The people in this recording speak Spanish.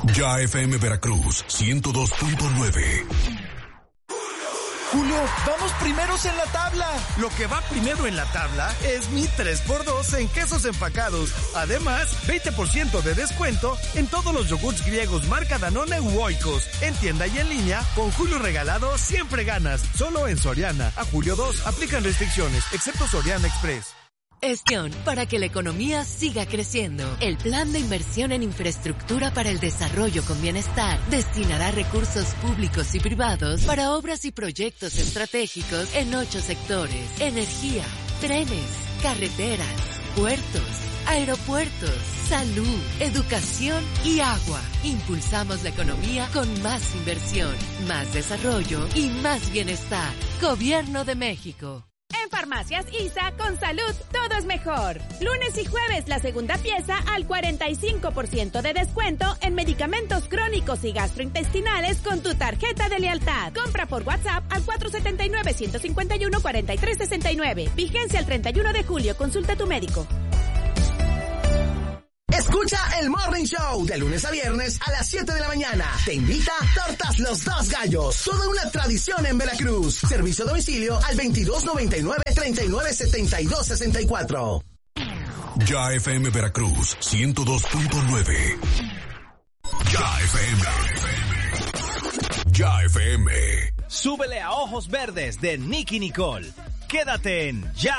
Ya FM Veracruz 102.9. Julio, vamos primeros en la tabla. Lo que va primero en la tabla es mi 3x2 en quesos empacados. Además, 20% de descuento en todos los yogurts griegos marca Danone u Oikos. En tienda y en línea, con Julio regalado siempre ganas. Solo en Soriana. A julio 2, aplican restricciones, excepto Soriana Express. Gestión para que la economía siga creciendo. El Plan de Inversión en Infraestructura para el Desarrollo con Bienestar destinará recursos públicos y privados para obras y proyectos estratégicos en 8 sectores: energía, trenes, carreteras, puertos, aeropuertos, salud, educación y agua. Impulsamos la economía con más inversión, más desarrollo y más bienestar. Gobierno de México. En Farmacias ISA, con salud, todo es mejor. Lunes y jueves, la segunda pieza al 45% de descuento en medicamentos crónicos y gastrointestinales con tu tarjeta de lealtad. Compra por WhatsApp al 479-151-4369. Vigencia el 31 de julio. Consulta a tu médico. Escucha el Morning Show de lunes a viernes a las 7 de la mañana. Te invita Tortas Los Dos Gallos. Toda una tradición en Veracruz. Servicio a domicilio al 2299-397264. Ya FM Veracruz 102.9. Ya FM. Ya FM. Súbele a Ojos Verdes de Nicky Nicole. Quédate en Ya